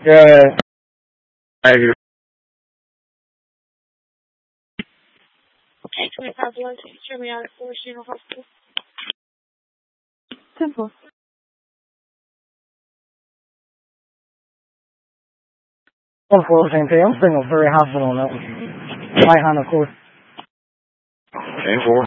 Yeah. I agree. 25 blood, show me out at Forest General Hospital. 10-4. One for St. P. I'm single, very hospital on that one. Right hand, of course. 10-4.